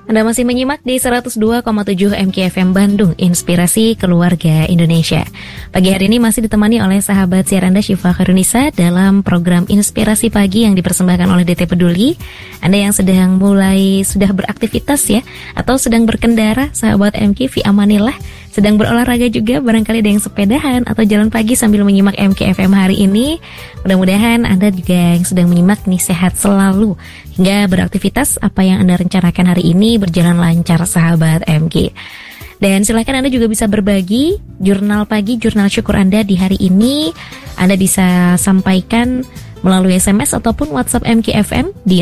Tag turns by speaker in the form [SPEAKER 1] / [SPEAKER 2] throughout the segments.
[SPEAKER 1] Anda masih menyimak di 102,7 MKFM Bandung, Inspirasi Keluarga Indonesia. Pagi hari ini masih ditemani oleh sahabat siar Anda Syifa Khairunisa dalam program Inspirasi Pagi yang dipersembahkan oleh DT Peduli. Anda yang sudah beraktivitas ya, atau sedang berkendara, sahabat MK fi amanillah, sedang berolahraga juga, barangkali ada yang sepedahan atau jalan pagi sambil menyimak MKFM hari ini. Mudah-mudahan Anda juga yang sedang menyimak nih sehat selalu, hingga beraktivitas apa yang Anda rencanakan hari ini berjalan lancar, sahabat MK. Dan silakan Anda juga bisa berbagi jurnal pagi, jurnal syukur Anda di hari ini. Anda bisa sampaikan melalui SMS ataupun WhatsApp MKFM di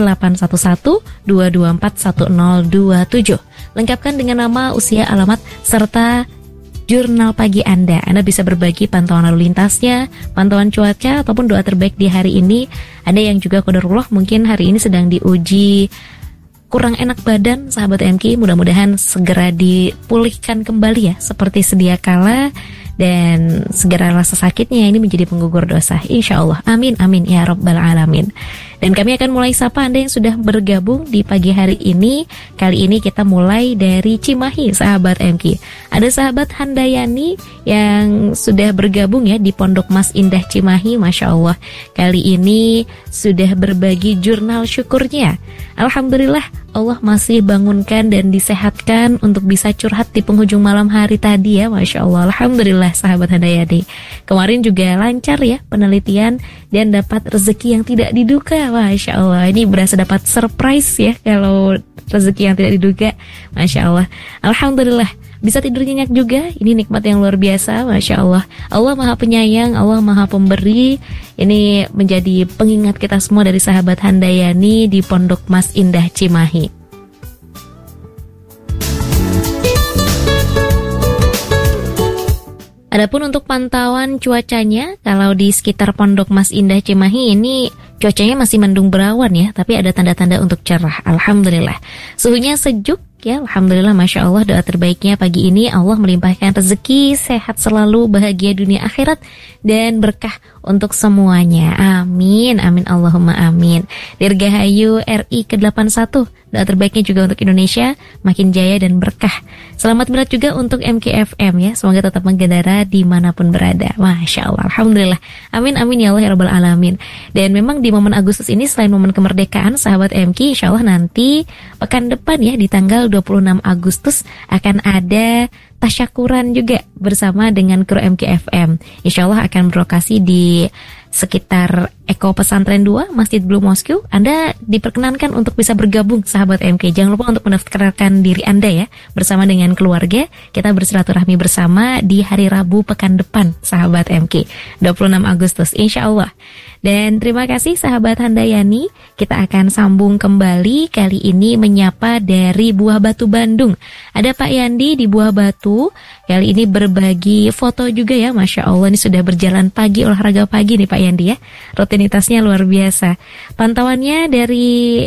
[SPEAKER 1] 0811-224-1027. Lengkapkan dengan nama, usia, alamat, serta jurnal pagi Anda. Anda bisa berbagi pantauan lalu lintasnya, pantauan cuaca, ataupun doa terbaik di hari ini. Ada yang juga qadarullah mungkin hari ini sedang diuji kurang enak badan, sahabat MK. Mudah-mudahan segera dipulihkan kembali ya, seperti sedia kala. Dan segera rasa sakitnya ini menjadi penggugur dosa, insya Allah. Amin, amin ya Rabbal Alamin. Dan kami akan mulai sapa Anda yang sudah bergabung di pagi hari ini. Kali ini kita mulai dari Cimahi, sahabat MK. Ada sahabat Handayani yang sudah bergabung ya di Pondok Mas Indah Cimahi, Masya Allah. Kali ini sudah berbagi jurnal syukurnya. Alhamdulillah, Allah masih bangunkan dan disehatkan untuk bisa curhat di penghujung malam hari tadi ya, Masya Allah. Alhamdulillah, sahabat Handayani. Kemarin juga lancar ya penelitian dan dapat rezeki yang tidak diduga, Masya Allah. Ini berasa dapat surprise ya kalau rezeki yang tidak diduga, Masya Allah. Alhamdulillah, bisa tidur nyenyak juga. Ini nikmat yang luar biasa, Masya Allah. Allah Maha Penyayang, Allah Maha Pemberi. Ini menjadi pengingat kita semua dari sahabat Handayani di Pondok Mas Indah Cimahi. Adapun untuk pantauan cuacanya, kalau di sekitar Pondok Mas Indah Cimahi ini cuacanya masih mendung berawan ya, tapi ada tanda-tanda untuk cerah. Alhamdulillah. Suhunya sejuk ya, Alhamdulillah, Masya Allah. Doa terbaiknya pagi ini, Allah melimpahkan rezeki, sehat selalu, bahagia dunia akhirat, dan berkah untuk semuanya. Amin, amin, Allahumma amin. Dirgahayu RI ke-81, doa terbaiknya juga untuk Indonesia, makin jaya dan berkah. Selamat berat juga untuk MKFM ya, semoga tetap menggendara dimanapun berada. Masya Allah, Alhamdulillah. Amin, amin ya Allah ya Rabbal Alamin. Dan memang di momen Agustus ini, selain momen kemerdekaan, sahabat MK, insya Allah nanti pekan depan ya, di tanggal 26 Agustus akan ada tasyakuran juga bersama dengan kru MKFM. Insya Allah akan berlokasi di sekitar Eko Pesantren 2, Masjid Blue Mosque. Anda diperkenankan untuk bisa bergabung, sahabat MK. Jangan lupa untuk mendaftarkan diri Anda ya, bersama dengan keluarga. Kita bersilaturahmi bersama di hari Rabu pekan depan, sahabat MK, 26 Agustus, insya Allah. Dan terima kasih sahabat Handayani. Kita akan sambung kembali, kali ini menyapa dari Buah Batu Bandung. Ada Pak Yandi di Buah Batu. Kali ini berbagi foto juga ya, Masya Allah. Ini sudah berjalan pagi, olahraga pagi nih Pak Yandi ya. Rutinitasnya luar biasa. Pantauannya dari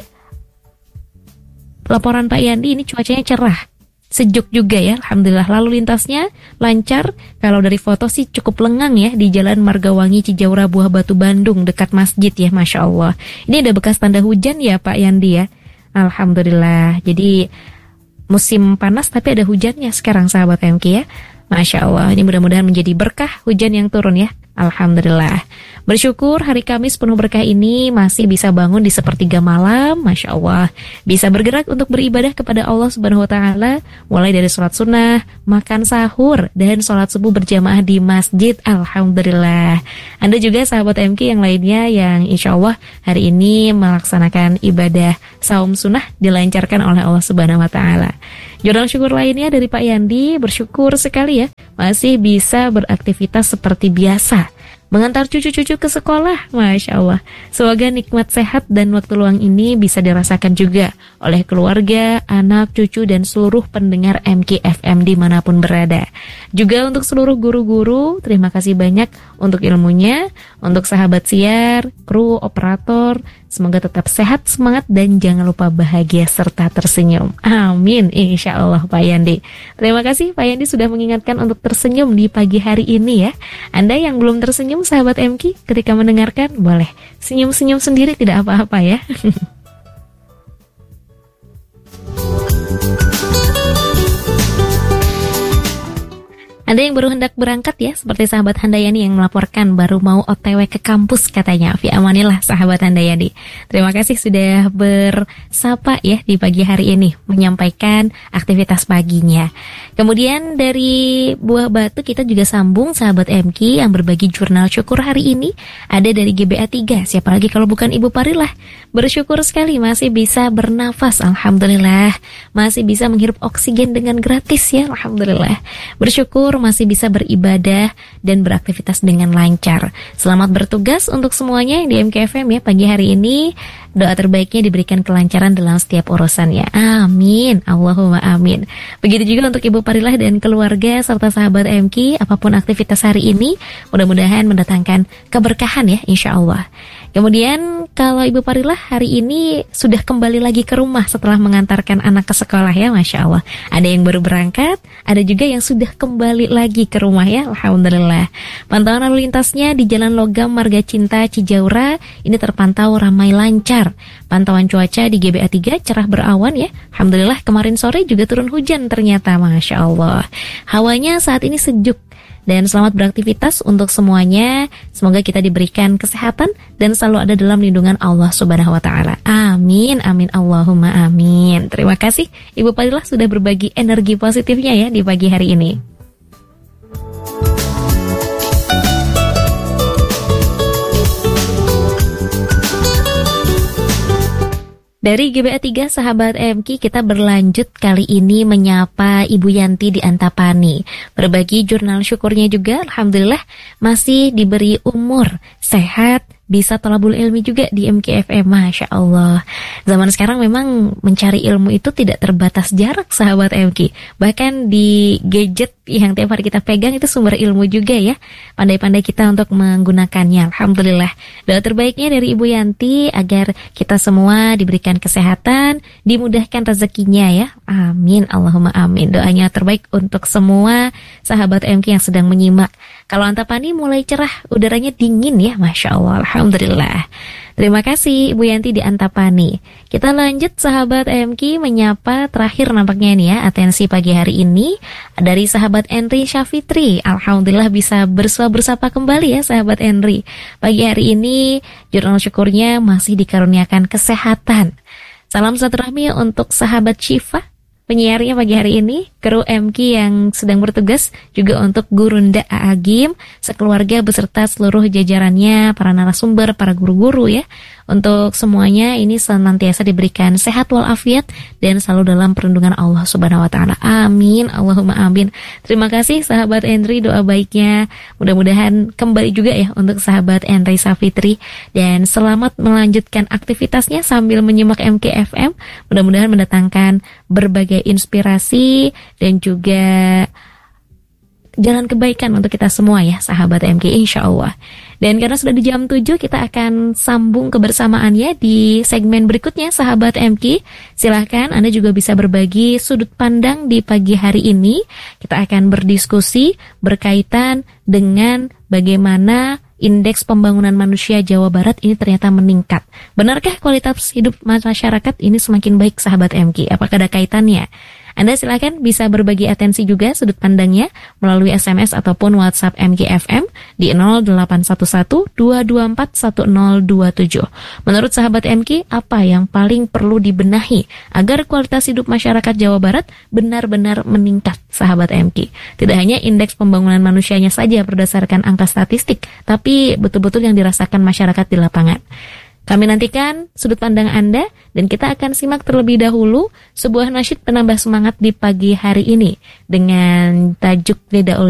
[SPEAKER 1] laporan Pak Yandi, ini cuacanya cerah, sejuk juga ya, Alhamdulillah. Lalu lintasnya lancar. Kalau dari foto sih cukup lengang ya, di Jalan Margawangi Cijaura Buah Batu Bandung, dekat masjid ya, Masya Allah. Ini ada bekas tanda hujan ya Pak Yandi ya, Alhamdulillah. Jadi musim panas tapi ada hujannya sekarang, sahabat MK ya, Masya Allah. Ini mudah-mudahan menjadi berkah hujan yang turun ya, Alhamdulillah. Bersyukur hari Kamis penuh berkah ini masih bisa bangun di sepertiga malam, Masya Allah. Bisa bergerak untuk beribadah kepada Allah Subhanahu Wa Taala, mulai dari sholat sunnah, makan sahur, dan sholat subuh berjamaah di masjid. Alhamdulillah. Anda juga sahabat MK yang lainnya yang insya Allah hari ini melaksanakan ibadah saum sunnah dilancarkan oleh Allah Subhanahu Wa Taala. Jurnal syukur lainnya dari Pak Yandi, bersyukur sekali ya masih bisa beraktivitas seperti biasa, mengantar cucu-cucu ke sekolah, Masya Allah. Semoga nikmat sehat dan waktu luang ini bisa dirasakan juga oleh keluarga, anak, cucu, dan seluruh pendengar MKFM dimanapun berada. Juga untuk seluruh guru-guru, terima kasih banyak untuk ilmunya. Untuk sahabat siar, kru, operator, semoga tetap sehat, semangat, dan jangan lupa bahagia serta tersenyum. Amin, insya Allah Pak Yandi. Terima kasih Pak Yandi sudah mengingatkan untuk tersenyum di pagi hari ini ya. Anda yang belum tersenyum, sahabat MK, ketika mendengarkan, boleh senyum-senyum sendiri, tidak apa-apa ya. Ada yang baru hendak berangkat ya, seperti sahabat Handayani yang melaporkan baru mau OTW ke kampus katanya. Fi amanillah sahabat Handayani. Terima kasih sudah bersapa ya di pagi hari ini, menyampaikan aktivitas paginya. Kemudian dari Buah Batu kita juga sambung sahabat MK yang berbagi jurnal syukur hari ini. Ada dari GBA 3, siapa lagi kalau bukan Ibu Parilah. Bersyukur sekali masih bisa bernafas, alhamdulillah. Masih bisa menghirup oksigen dengan gratis ya, alhamdulillah. Bersyukur masih bisa beribadah dan beraktivitas dengan lancar. Selamat bertugas untuk semuanya yang di MKFM ya pagi hari ini. Doa terbaiknya diberikan kelancaran dalam setiap urusannya. Amin, Allahumma amin. Begitu juga untuk Ibu Parilah dan keluarga serta sahabat MK, apapun aktivitas hari ini, mudah-mudahan mendatangkan keberkahan ya, insya Allah. Kemudian kalau Ibu Parilah hari ini sudah kembali lagi ke rumah setelah mengantarkan anak ke sekolah ya, Masya Allah. Ada yang baru berangkat, ada juga yang sudah kembali lagi ke rumah ya, alhamdulillah. Pantauan lalu lintasnya di Jalan Logam Marga Cinta Cijaura ini terpantau ramai lancar. Pantauan cuaca di GBA 3 cerah berawan ya, alhamdulillah. Kemarin sore juga turun hujan ternyata, Masya Allah. Hawanya saat ini sejuk. Dan selamat beraktivitas untuk semuanya. Semoga kita diberikan kesehatan dan selalu ada dalam lindungan Allah Subhanahu wa taala. Amin, amin, Allahumma amin. Terima kasih Ibu Parilah sudah berbagi energi positifnya ya di pagi hari ini. Dari GBA 3 sahabat MK kita berlanjut kali ini menyapa Ibu Yanti di Antapani. Berbagi jurnal syukurnya juga, alhamdulillah masih diberi umur, sehat, bisa thalabul ilmi juga di MKFM, Masya Allah. Zaman sekarang memang mencari ilmu itu tidak terbatas jarak sahabat MK. Bahkan di gadget yang tiap hari kita pegang itu sumber ilmu juga ya. Pandai-pandai kita untuk menggunakannya, alhamdulillah. Doa terbaiknya dari Ibu Yanti agar kita semua diberikan kesehatan, dimudahkan rezekinya ya. Amin, Allahumma amin. Doanya terbaik untuk semua sahabat MK yang sedang menyimak. Kalau Antapani mulai cerah, udaranya dingin ya, Masya Allah, alhamdulillah. Terima kasih Ibu Yanti di Antapani. Kita lanjut sahabat MK menyapa terakhir nampaknya ini ya, atensi pagi hari ini dari sahabat Henry Syafitri. Alhamdulillah bisa bersapa kembali ya sahabat Henry. Pagi hari ini jurnal syukurnya masih dikaruniakan kesehatan. Salam silaturahmi untuk sahabat Syifa, penyiarnya pagi hari ini, kru MK yang sedang bertugas, juga untuk Gurunda Aagim, sekeluarga beserta seluruh jajarannya, para narasumber, para guru-guru ya. Untuk semuanya ini senantiasa diberikan sehat walafiat dan selalu dalam perlindungan Allah Subhanahu wa taala. Amin, Allahumma amin. Terima kasih sahabat Henry, doa baiknya. Mudah-mudahan kembali juga ya untuk sahabat Henry Safitri, dan selamat melanjutkan aktivitasnya sambil menyimak MKFM. Mudah-mudahan mendatangkan berbagai inspirasi dan juga jalan kebaikan untuk kita semua ya sahabat MK, insya Allah. Dan karena sudah di jam 7, kita akan sambung kebersamaannya di segmen berikutnya sahabat MK. Silahkan Anda juga bisa berbagi sudut pandang di pagi hari ini. Kita akan berdiskusi berkaitan dengan bagaimana indeks pembangunan manusia Jawa Barat ini ternyata meningkat. Benarkah kualitas hidup masyarakat ini semakin baik sahabat MK? Apakah ada kaitannya? Anda silakan bisa berbagi atensi juga sudut pandangnya melalui SMS ataupun WhatsApp MKFM di 0811-224-1027. Menurut sahabat MK, apa yang paling perlu dibenahi agar kualitas hidup masyarakat Jawa Barat benar-benar meningkat sahabat MK? Tidak hanya indeks pembangunan manusianya saja berdasarkan angka statistik, tapi betul-betul yang dirasakan masyarakat di lapangan. Kami nantikan sudut pandang Anda dan kita akan simak terlebih dahulu sebuah nasyid penambah semangat di pagi hari ini dengan tajuk Lidah